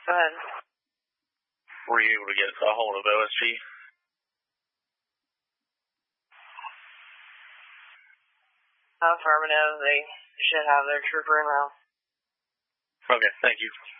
Go ahead. Were you able to get a hold of OSG? Affirmative. They should have their trooper now. Okay, thank you.